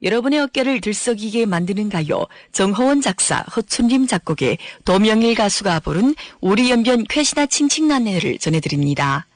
여러분의 어깨를 들썩이게 만드는 가요, 정허원 작사, 허춘림 작곡의 도명일 가수가 부른 우리 연변 쾌시나 칭칭나네를 전해드립니다.